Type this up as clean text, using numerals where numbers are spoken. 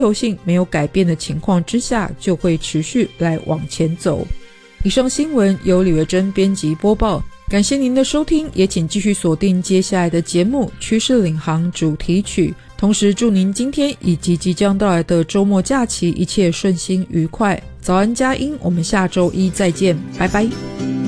求性没有改变的情况之下，就会持续来往前走。以上新闻由李维珍编辑播报，感谢您的收听，也请继续锁定接下来的节目《趋势领航》主题曲。同时祝您今天以及即将到来的周末假期一切顺心愉快。早安佳音，我们下周一再见，拜拜。